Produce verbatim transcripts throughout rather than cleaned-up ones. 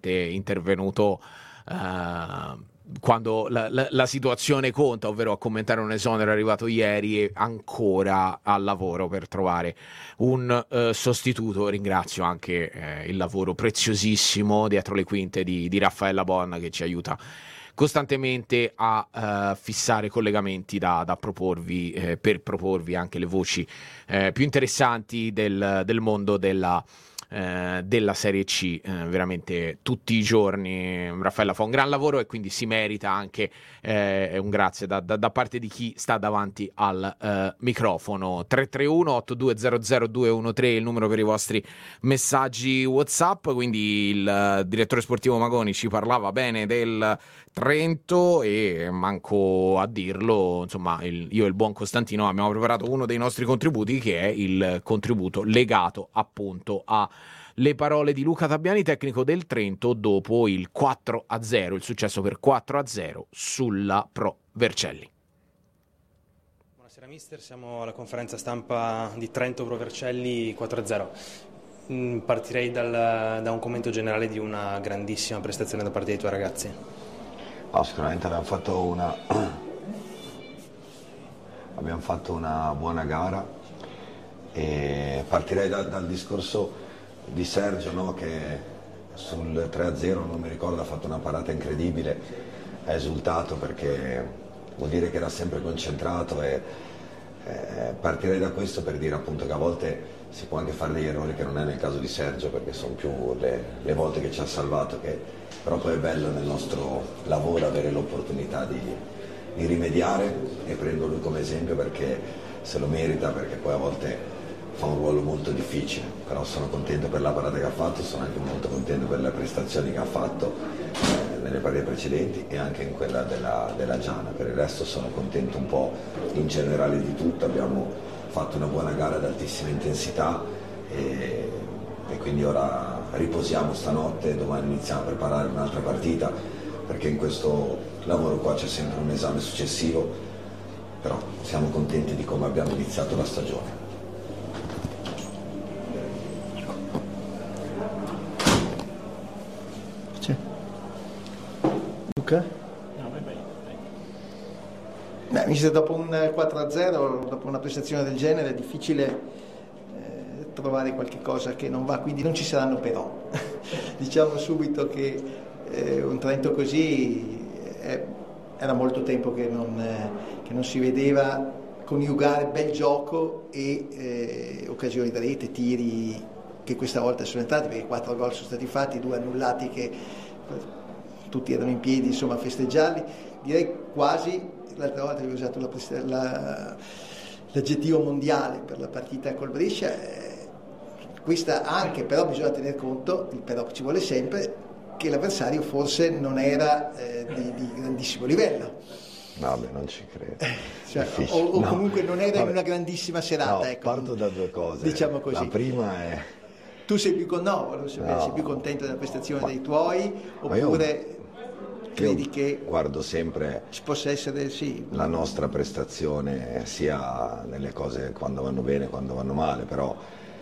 giustamente intervenuto uh, quando la, la, la situazione conta, ovvero a commentare un esonero arrivato ieri e ancora al lavoro per trovare un uh, sostituto. Ringrazio anche eh, il lavoro preziosissimo dietro le quinte di, di Raffaella Bonna, che ci aiuta costantemente a uh, fissare collegamenti da, da proporvi, eh, per proporvi anche le voci eh, più interessanti del, del mondo della Eh, della Serie C. Eh, veramente tutti i giorni Raffaella fa un gran lavoro e quindi si merita anche eh, un grazie da, da, da parte di chi sta davanti al eh, microfono. Tre tre uno otto due zero zero due uno tre il numero per i vostri messaggi WhatsApp. Quindi il uh, direttore sportivo Magoni ci parlava bene del Trento e manco a dirlo, insomma, il, io e il buon Costantino abbiamo preparato uno dei nostri contributi, che è il contributo legato appunto a le parole di Luca Tabiani, tecnico del Trento, dopo il quattro a zero, il successo per quattro a zero sulla Pro Vercelli. Buonasera mister, siamo alla conferenza stampa di Trento Pro Vercelli quattro a zero. Mm, partirei dal, da un commento generale di una grandissima prestazione da parte dei tuoi ragazzi. Oh, sicuramente abbiamo fatto una abbiamo fatto una buona gara e partirei da, dal discorso di Sergio, no, che sul tre a zero, non mi ricordo, ha fatto una parata incredibile, ha esultato perché vuol dire che era sempre concentrato e eh, partirei da questo per dire appunto che a volte si può anche fare degli errori, che non è nel caso di Sergio perché sono più le, le volte che ci ha salvato, che però poi è bello nel nostro lavoro avere l'opportunità di, di rimediare, e prendo lui come esempio perché se lo merita, perché poi a volte fa un ruolo molto difficile, però sono contento per la parata che ha fatto, sono anche molto contento per le prestazioni che ha fatto eh, nelle partite precedenti e anche in quella della, della Giana. Per il resto sono contento un po' in generale di tutto, abbiamo fatto una buona gara ad altissima intensità e, e quindi ora riposiamo stanotte e domani iniziamo a preparare un'altra partita, perché in questo lavoro qua c'è sempre un esame successivo, però siamo contenti di come abbiamo iniziato la stagione. C'è. Luca? No, vai, vai, vai. Beh, mister, dopo un quattro a zero, dopo una prestazione del genere, è difficile eh, trovare qualche cosa che non va, quindi non ci saranno però. Diciamo subito che eh, un Trento così eh, era molto tempo che non, eh, che non si vedeva coniugare bel gioco e eh, occasioni da rete, tiri che questa volta sono entrati, perché quattro gol sono stati fatti, due annullati che tutti erano in piedi, insomma, a festeggiarli. Direi quasi, l'altra volta avevo usato la, la, l'aggettivo mondiale per la partita col Brescia, eh, questa anche, però bisogna tener conto, il però ci vuole sempre, che l'avversario forse non era eh, di, di grandissimo livello. Vabbè, non ci credo. Cioè, o, o no. comunque non era Vabbè. in una grandissima serata. No, ecco. parto da due cose. Diciamo così. La prima è... Tu sei più con no, volevo sapere, No. sei più contento della prestazione Ma... dei tuoi, oppure io... credi io che guardo sempre ci possa essere, sì, la nostra prestazione, sia nelle cose quando vanno bene, quando vanno male, però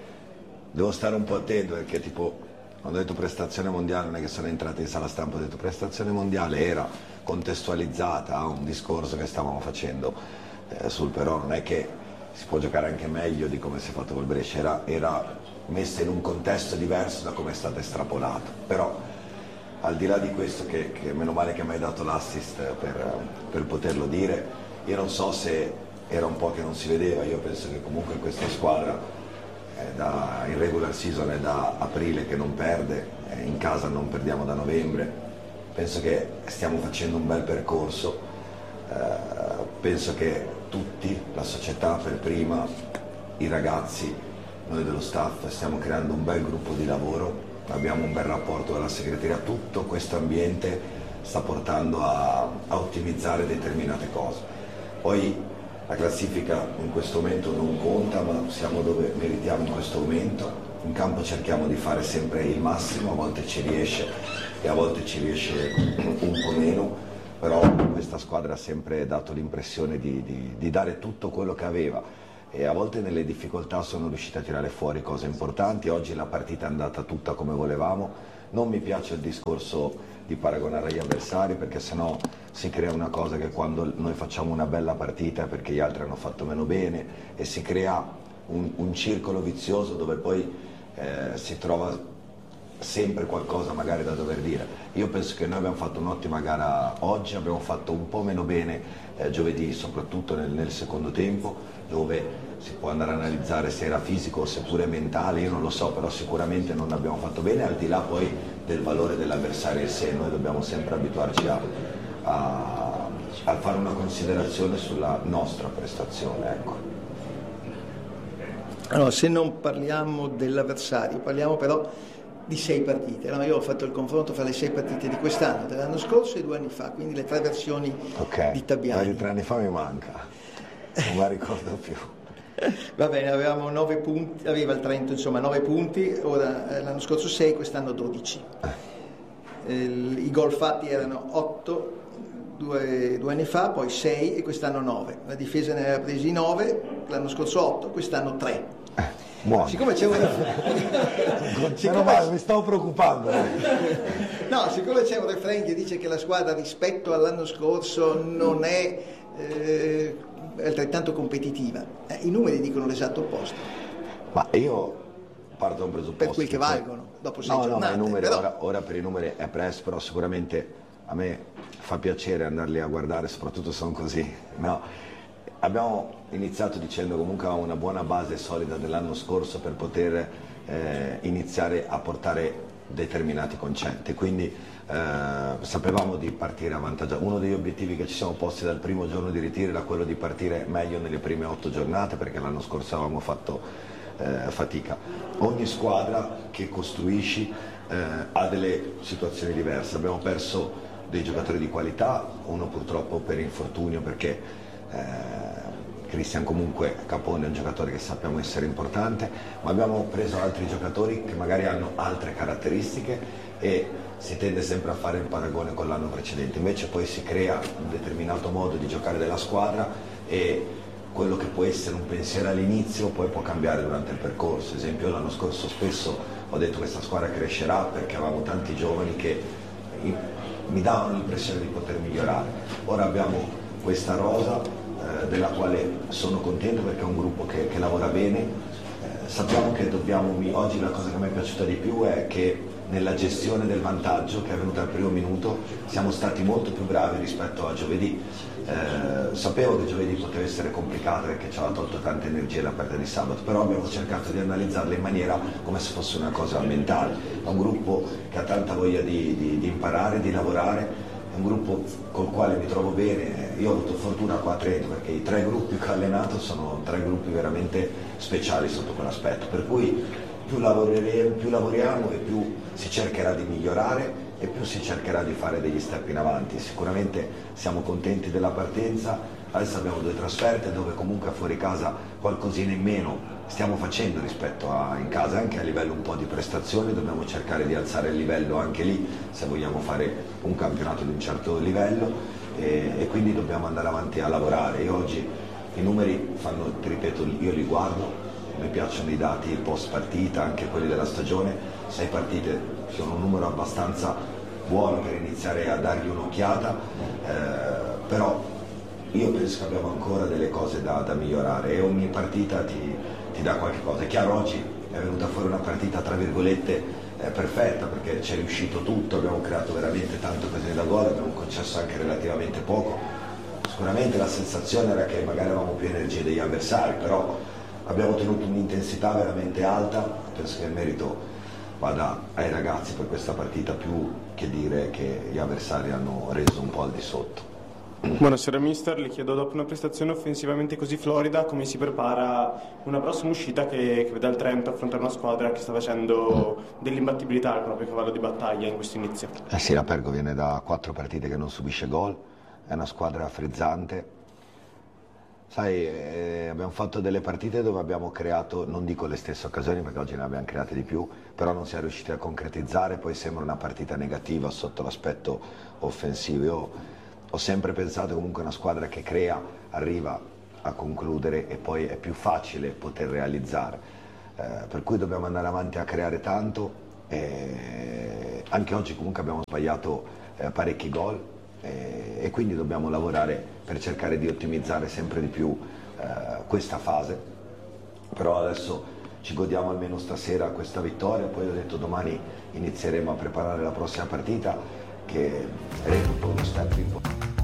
devo stare un po' attento, perché tipo quando ho detto prestazione mondiale non è che sono entrato in sala stampa, ho detto prestazione mondiale era contestualizzata a un discorso che stavamo facendo eh, sul però, non è che si può giocare anche meglio di come si è fatto col Brescia, era, era messa in un contesto diverso da come è stato estrapolato. Però al di là di questo, che, che meno male che mi hai dato l'assist per, per poterlo dire, io non so se era un po' che non si vedeva, io penso che comunque questa squadra è da, in regular season è da aprile che non perde, in casa non perdiamo da novembre, penso che stiamo facendo un bel percorso, eh, penso che tutti, la società per prima, i ragazzi, noi dello staff, stiamo creando un bel gruppo di lavoro, abbiamo un bel rapporto con la segreteria, tutto questo ambiente sta portando a, a ottimizzare determinate cose. Poi la classifica in questo momento non conta, ma siamo dove meritiamo in questo momento, in campo cerchiamo di fare sempre il massimo, a volte ci riesce e a volte ci riesce un po' meno, però questa squadra ha sempre dato l'impressione di, di, di dare tutto quello che aveva, e a volte nelle difficoltà sono riusciti a tirare fuori cose importanti. Oggi la partita è andata tutta come volevamo, Non mi piace il discorso di paragonare agli avversari, perché sennò si crea una cosa che quando noi facciamo una bella partita è perché gli altri hanno fatto meno bene, e si crea un, un circolo vizioso dove poi eh, si trova sempre qualcosa magari da dover dire. Io penso che noi abbiamo fatto un'ottima gara oggi, abbiamo fatto un po' meno bene eh, giovedì, soprattutto nel, nel secondo tempo, dove si può andare a analizzare se era fisico o seppure mentale, io non lo so, però sicuramente non abbiamo fatto bene, al di là poi del valore dell'avversario in sé. Noi dobbiamo sempre abituarci a, a, a fare una considerazione sulla nostra prestazione, ecco. Allora, se non parliamo dell'avversario, parliamo però di sei partite. Allora, io ho fatto il confronto fra le sei partite di quest'anno, dell'anno scorso e due anni fa, quindi le tre versioni okay. di Tabiani. Ma di tre anni fa mi manca, non la ricordo più. Va bene, avevamo nove punti, aveva il Trento insomma nove punti, ora l'anno scorso sei, quest'anno dodici. Eh, I gol fatti erano otto due, due anni fa, poi sei e quest'anno nove. La difesa ne aveva presi nove, l'anno scorso otto, quest'anno tre. Eh, buono. Siccome c'è un siccome... male, mi stavo preoccupando. No, siccome c'è un refrain che dice che la squadra rispetto all'anno scorso non è eh, altrettanto competitiva, eh, i numeri dicono l'esatto opposto. Ma io parto da un presupposto per quel che, che valgono dopo sei no, giornate. No, ma i numeri, però... ora, ora per i numeri è presto, però sicuramente a me fa piacere andarli a guardare, soprattutto se sono così. No, abbiamo iniziato dicendo comunque avevamo una buona base solida dell'anno scorso per poter eh, iniziare a portare determinati concetti, quindi eh, sapevamo di partire avvantaggiati. Uno degli obiettivi che ci siamo posti dal primo giorno di ritiro era quello di partire meglio nelle prime otto giornate, perché l'anno scorso avevamo fatto eh, fatica. Ogni squadra che costruisci eh, ha delle situazioni diverse. Abbiamo perso dei giocatori di qualità, uno purtroppo per infortunio, perché eh, Cristian comunque Capone è un giocatore che sappiamo essere importante, ma abbiamo preso altri giocatori che magari hanno altre caratteristiche e si tende sempre a fare il paragone con l'anno precedente. Invece poi si crea un determinato modo di giocare della squadra e quello che può essere un pensiero all'inizio poi può cambiare durante il percorso. Ad esempio l'anno scorso spesso ho detto che questa squadra crescerà perché avevamo tanti giovani che mi davano l'impressione di poter migliorare. Ora abbiamo questa rosa eh, della quale sono contento perché è un gruppo che, che lavora bene. Eh, sappiamo che dobbiamo, oggi la cosa che mi è piaciuta di più è che nella gestione del vantaggio che è venuta al primo minuto siamo stati molto più bravi rispetto a giovedì. Eh, sapevo che giovedì poteva essere complicata perché ci aveva tolto tante energie la partita di sabato, però abbiamo cercato di analizzarla in maniera come se fosse una cosa mentale. È un gruppo che ha tanta voglia di, di, di imparare, di lavorare, è un gruppo col quale mi trovo bene. Io ho avuto fortuna qua a Trento perché i tre gruppi che ho allenato sono tre gruppi veramente speciali sotto quell'aspetto, per cui più, più lavoriamo e più si cercherà di migliorare e più si cercherà di fare degli step in avanti. Sicuramente siamo contenti della partenza, adesso abbiamo due trasferte dove comunque fuori casa qualcosina in meno stiamo facendo rispetto a in casa, anche a livello un po' di prestazioni dobbiamo cercare di alzare il livello anche lì se vogliamo fare un campionato di un certo livello e, e quindi dobbiamo andare avanti a lavorare. Io oggi i numeri fanno, ti ripeto, io li guardo, mi piacciono i dati post partita, anche quelli della stagione, sei partite sono un numero abbastanza buono per iniziare a dargli un'occhiata, eh, però io penso che abbiamo ancora delle cose da, da migliorare e ogni partita ti, ti dà qualche cosa. È chiaro, oggi è venuta fuori una partita tra virgolette eh, perfetta perché c'è riuscito tutto, abbiamo creato veramente tante occasioni da gol, abbiamo concesso anche relativamente poco. Sicuramente la sensazione era che magari avevamo più energie degli avversari, però abbiamo tenuto un'intensità veramente alta, penso che il merito vada ai ragazzi per questa partita più che dire che gli avversari hanno reso un po' al di sotto. Buonasera mister, le chiedo, dopo una prestazione offensivamente così florida, come si prepara una prossima uscita che, che vede il Trento affrontare una squadra che sta facendo dell'imbattibilità al proprio cavallo di battaglia in questo inizio? Eh sì, la Pergo viene da quattro partite che non subisce gol, è una squadra frizzante. Sai, eh, abbiamo fatto delle partite dove abbiamo creato, non dico le stesse occasioni perché oggi ne abbiamo create di più, però non siamo riusciti a concretizzare, poi sembra una partita negativa sotto l'aspetto offensivo. Io ho sempre pensato comunque una squadra che crea, arriva a concludere e poi è più facile poter realizzare, eh, per cui dobbiamo andare avanti a creare tanto E anche oggi comunque abbiamo sbagliato eh, parecchi gol e, e quindi dobbiamo lavorare per cercare di ottimizzare sempre di più eh, questa fase, però adesso ci godiamo almeno stasera questa vittoria, poi ho detto domani inizieremo a preparare la prossima partita che reputo uno step importante.